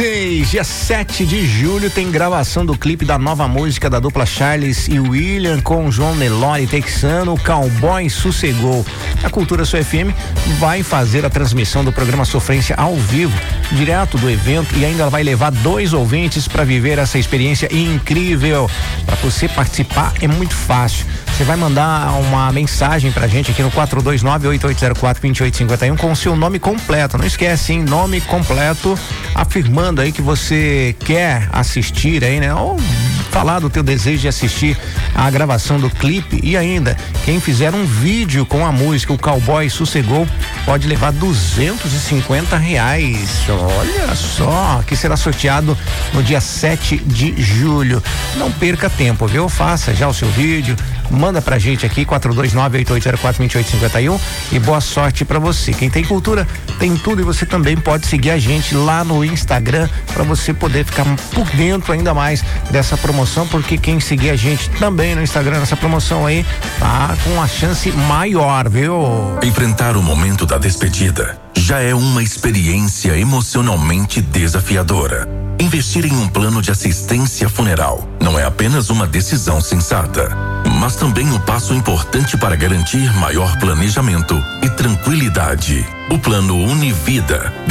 Dia 7 de julho tem gravação do clipe da nova música da dupla Charles e William com João Nelore Texano, Cowboy Sossegou. A Cultura Sul FM vai fazer a transmissão do programa Sofrência ao vivo, direto do evento, e ainda vai levar 2 ouvintes para viver essa experiência incrível. Para você participar é muito fácil. Você vai mandar uma mensagem pra gente aqui no 429-8804-2851 com o seu nome completo. Não esquece, hein? Nome completo, afirmando aí que você quer assistir aí, né? Ou falar do teu desejo de assistir a gravação do clipe. E ainda, quem fizer um vídeo com a música O Cowboy Sossegou pode levar R$250. Olha só, que será sorteado no dia 7 de julho. Não perca tempo, viu? Faça já o seu vídeo, manda pra gente aqui 429-8804-2851 e boa sorte pra você. Quem tem cultura tem tudo, e você também pode seguir a gente lá no Instagram pra você poder ficar por dentro ainda mais dessa promoção, porque quem seguir a gente também no Instagram nessa promoção aí tá com uma chance maior, viu? Enfrentar o momento da despedida já é uma experiência emocionalmente desafiadora. Investir em um plano de assistência funeral não é apenas uma decisão sensata, mas também um passo importante para garantir maior planejamento e tranquilidade. O Plano Univida